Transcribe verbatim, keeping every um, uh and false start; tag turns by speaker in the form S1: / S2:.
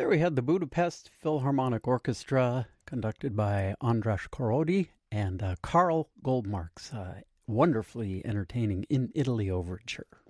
S1: There we had the Budapest Philharmonic Orchestra, conducted by Andras Korody and uh, Karl Goldmark's uh, wonderfully entertaining In Italy Overture.